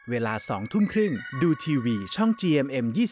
เวลา 20:30 น.ดูทีวีช่อง GMM 25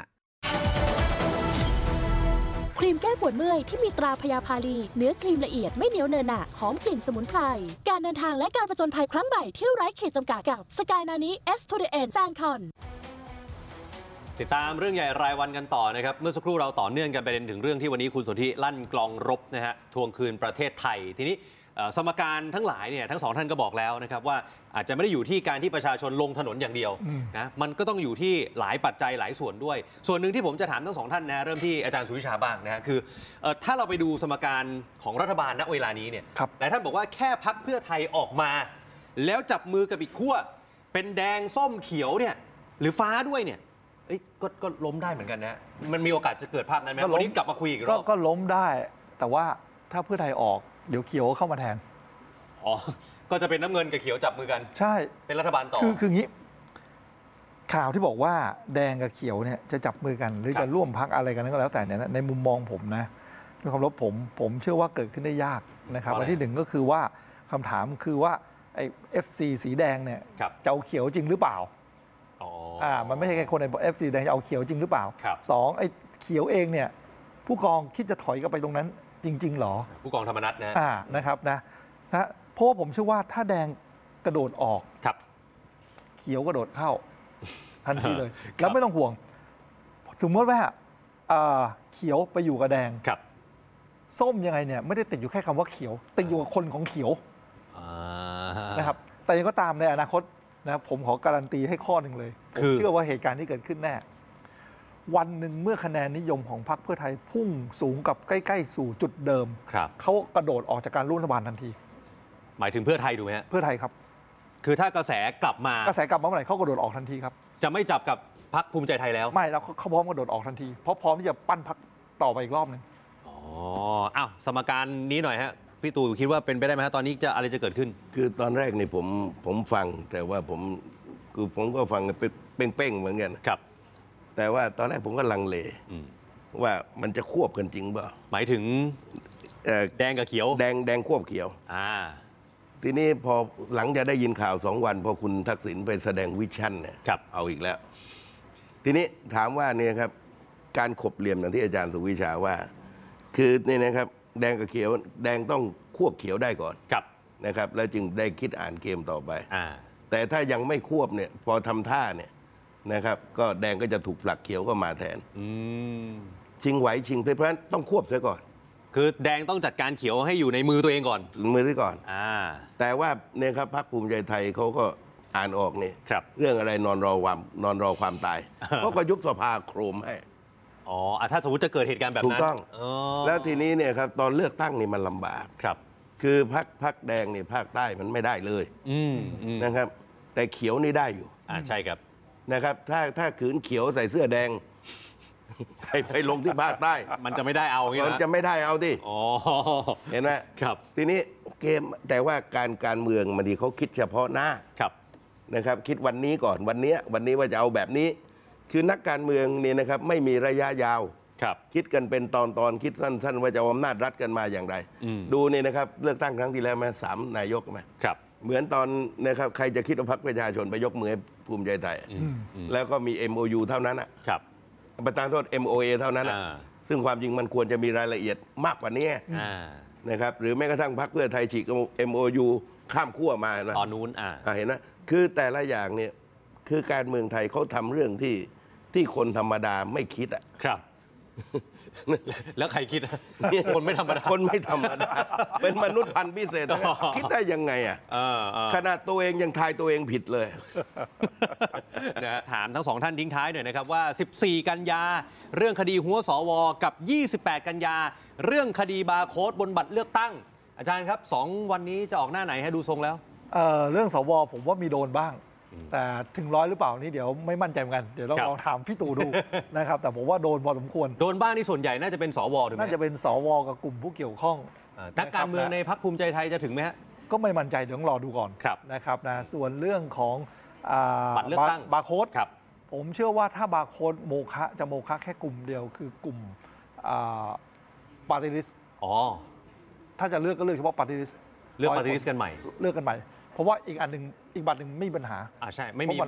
ครีมแก้ปวดเมื่อยที่มีตราพยาพาลีเนื้อครีมละเอียดไม่เหนียวเนอะหนะหอมกลิ่นสมุนไพรการเดินทางและการผจญภัยครั้งใหม่ที่ไร้ขีดจำกัดกับสกายนานิ S to the End แฟนคอนติดตามเรื่องใหญ่รายวันกันต่อนะครับเมื่อสักครู่เราต่อเนื่องกันไปถึงเรื่องที่วันนี้คุณสนธิลั่นกลองรบนะฮะทวงคืนประเทศไทยทีนี้สมการทั้งหลายเนี่ยทั้งสองท่านก็บอกแล้วนะครับว่าอาจจะไม่ได้อยู่ที่การที่ประชาชนลงถนนอย่างเดียวนะมันก็ต้องอยู่ที่หลายปัจจัยหลายส่วนด้วยส่วนหนึ่งที่ผมจะถามทั้งสองท่านนะเริ่มที่อาจารย์สุวิชาบ้างนะฮะคือถ้าเราไปดูสมการของรัฐบาลณเวลานี้เนี่ยหลายท่านบอกว่าแค่พรรคเพื่อไทยออกมาแล้วจับมือกับอีกขั้วเป็นแดงส้มเขียวเนี่ยหรือฟ้าด้วยเนี่ยก็ล้มได้เหมือนกันนะมันมีโอกาสจะเกิดภาพนั้นไหมวันนี้กลับมาคุยอีกรอบก็ล้มได้แต่ว่าถ้าเพื่อไทยออกเดี๋ยวเขียวเข้ามาแทนอ๋อก็จะเป็นน้ำเงินกับเขียวจับมือกันใช่เป็นรัฐบาลต่อคืองี้ข่าวที่บอกว่าแดงกับเขียวเนี่ยจะจับมือกันหรือจะร่วมพักอะไรกันก็แล้วแต่เนี่ยในมุมมองผมนะด้วยความลบผมเชื่อว่าเกิดขึ้นได้ยากนะครับอันที่หนึ่งก็คือว่าคำถามคือว่าไอ้ FC สีแดงเนี่ยจะเอาเขียวจริงหรือเปล่ามันไม่ใช่แค่คนใน FC แดงจะเอาเขียวจริงหรือเปล่าสองไอ้เขียวเองเนี่ยผู้กองคิดจะถอยกลับไปตรงนั้นจริงๆหรอผู้กองธรรมนัสนะครับนะเพราะว่าผมเชื่อว่าถ้าแดงกระโดดออกเขียวกระโดดเข้าทันทีเลยแล้วไม่ต้องห่วงสมมติว่าเขียวไปอยู่กับแดงส้มยังไงเนี่ยไม่ได้ติดอยู่แค่คำว่าเขียวติดอยู่กับคนของเขียวนะครับแต่ยังก็ตามในอนาคตนะผมขอการันตีให้ข้อหนึ่งเลยผมเชื่อว่าเหตุการณ์ที่เกิดขึ้นแน่วันหนึ่งเมื่อคะแนนนิยมของพรรคเพื่อไทยพุ่งสูงกับใกล้ๆสู่จุดเดิมเขากระโดดออกจากการร่วมรัฐบาลทันทีหมายถึงเพื่อไทยถูกไหมฮะเพื่อไทยครับคือถ้ากระแสกลับมาเมื่อไหร่เขากระโดดออกทันทีครับจะไม่จับกับพรรคภูมิใจไทยแล้วไม่แล้วเขาพร้อมกระโดดออกทันทีเพราะพร้อมที่จะปั้นพรรคต่อไปอีกรอบนึงอ้าวสมการนี้หน่อยฮะพี่ตู่คิดว่าเป็นไปได้ไหมฮะตอนนี้จะอะไรจะเกิดขึ้นคือตอนแรกนี่ผมฟังแต่ว่าผมก็ฟังเป้งๆเหมือนกันครับแต่ว่าตอนแรกผมก็ลังเลว่ามันจะควบกันจริงเปล่าหมายถึงแดงกับเขียวแดงควบเขียวทีนี้พอหลังจะได้ยินข่าว2 วันพอคุณทักษิณไปแสดงวิชั่นเนี่ยเอาอีกแล้วทีนี้ถามว่าเนี่ยครับการขบเหลี่ยมอย่างที่อาจารย์สุวิชาว่าคือเนี่ยนะครับแดงกับเขียวแดงต้องควบเขียวได้ก่อนนะครับแล้วจึงได้คิดอ่านเกมต่อไปแต่ถ้ายังไม่ควบเนี่ยพอทำท่าเนี่ยนะครับก็แดงก็จะถูกผลักเขียวก็มาแทนชิงไหวชิงเพราะฉะนั้นต้องควบเสียก่อนคือแดงต้องจัดการเขียวให้อยู่ในมือตัวเองก่อนแต่ว่าเนี่ยครับพรรคภูมิใจไทยเขาก็อ่านออกนี่เรื่องอะไรนอนรอความตายเขาก็ยุบสภาโครมให้ถ้าสมมติจะเกิดเหตุการณ์แบบนั้นถูกต้องแล้วทีนี้เนี่ยครับตอนเลือกตั้งนี่มันลำบากคือพรรคแดงนี่ภาคใต้มันไม่ได้เลยนะครับแต่เขียวนี่ได้อยู่ใช่ครับนะครับถ้าขืนเขียวใส่เสื้อแดงไปลงที่ภาคใต้มันจะไม่ได้เอามันจะไม่ได้เอาดิเห็นไหมครับทีนี้เกมแต่ว่าการเมืองบางทีเขาคิดเฉพาะหน้านะครับคิดวันนี้ก่อนวันนี้ว่าจะเอาแบบนี้คือนักการเมืองเนี่ยนะครับไม่มีระยะยาวคิดกันเป็นตอนคิดสั้นๆว่าจะเอาอำนาจรัฐกันมาอย่างไรดูนี่นะครับเลือกตั้งครั้งที่แล้วมา3 นายกมาเหมือนตอนนะครับใครจะคิดว่าพรรคประชาชนไปยกมือให้ภูมิใจไทยแล้วก็มี MOU เท่านั้นนะครับประธานโทษ MOA เท่านั้นซึ่งความจริงมันควรจะมีรายละเอียดมากกว่านี้นะครับหรือแม้กระทั่งพรรคเพื่อไทยฉีก MOU ข้ามขั้วมาตอนนู้นเห็นไหมคือแต่ละอย่างเนี่ยคือการเมืองไทยเขาทำเรื่องที่คนธรรมดาไม่คิดครับแล้วใครคิดคนไม่ธรรมดาคนไม่ธรรมดาเป็นมนุษย์พันธุ์พิเศษคิดได้ยังไงขนาดตัวเองยังทายตัวเองผิดเลยถามทั้งสองท่านทิ้งท้ายหน่อยนะครับว่า14 กันยาเรื่องคดีหัวสวกับ28 กันยาเรื่องคดีบาร์โค้ดบนบัตรเลือกตั้งอาจารย์ครับ2 วันนี้จะออกหน้าไหนให้ดูทรงแล้วเรื่องสวผมว่ามีโดนบ้างแต่ถึง100หรือเปล่านี่เดี๋ยวไม่มั่นใจเหมือนกันเดี๋ยวลองถามพี่ตู่ดูนะครับแต่ผมว่าโดนพอสมควรโดนบ้างนี่ส่วนใหญ่น่าจะเป็นสวถูกไหมน่าจะเป็นสวกับกลุ่มผู้เกี่ยวข้องนักการเมืองในพรรคภูมิใจไทยจะถึงไหมฮะก็ไม่มั่นใจเดี๋ยวรอดูก่อนนะครับนะส่วนเรื่องของบัตรเลือกตั้งบาร์โค้ดผมเชื่อว่าถ้าบาร์โค้ดโมฆะจะโมฆะแค่กลุ่มเดียวคือกลุ่มปาร์ตี้ลิสต์ถ้าจะเลือกก็เลือกเฉพาะปาร์ตี้ลิสต์เลือกปาร์ตี้ลิสต์กันใหม่เลือกกันใหม่เพราะว่าอีกอันหนึ่งอีกบัตรหนึ่งไม่มีปัญหาใช่ไม่มี